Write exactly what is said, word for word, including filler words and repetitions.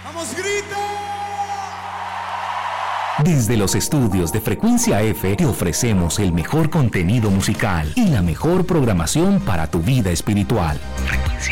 ¡Vamos, grita! Desde los estudios de Frecuencia F te ofrecemos el mejor contenido musical y la mejor programación para tu vida espiritual. Frecuencia